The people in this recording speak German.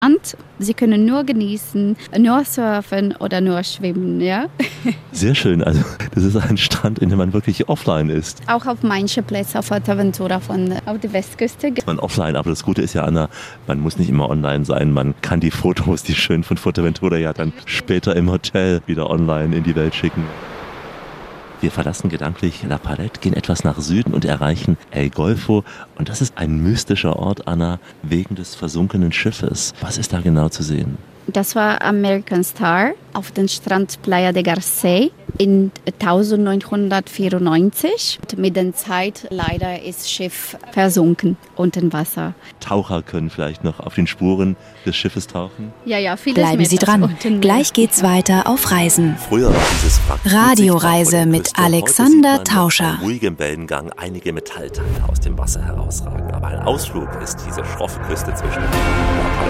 Sie können nur genießen, nur surfen oder nur schwimmen, ja. Sehr schön, also das ist ein Strand, in dem man wirklich offline ist. Auch auf manchen Plätzen auf Fuerteventura auf der Westküste. Man offline, aber das Gute ist ja, Anna, man muss nicht immer online sein. Man kann die Fotos, die schön von Fuerteventura, ja dann später im Hotel wieder online in die Welt schicken. Wir verlassen gedanklich La Palette, gehen etwas nach Süden und erreichen El Golfo. Und das ist ein mystischer Ort, Anna, wegen des versunkenen Schiffes. Was ist da genau zu sehen? Das war American Star auf dem Strand Playa de Garcés in 1994. Mit der Zeit leider ist das Schiff versunken unter dem Wasser. Taucher können vielleicht noch auf den Spuren des Schiffes tauchen? Ja, vieles Bleiben Sie dran. Gleich geht's weiter auf Reisen. Früher war dieses Wrack Radioreise mit Alexander Tauscher. Bei ruhigem Wellengang einige Metallteile aus dem Wasser herausragen. Aber ein Ausflug ist diese schroffe Küste zwischen